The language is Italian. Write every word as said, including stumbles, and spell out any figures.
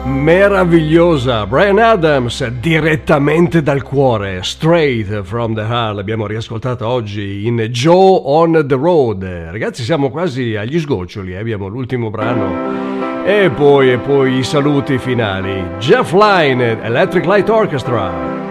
Meravigliosa, Bryan Adams, direttamente dal cuore, Straight from the Heart, l'abbiamo riascoltata oggi in Joe on the Road. Ragazzi, siamo quasi agli sgoccioli, eh? Abbiamo l'ultimo brano e poi, e poi i saluti finali. Jeff Lynne, Electric Light Orchestra.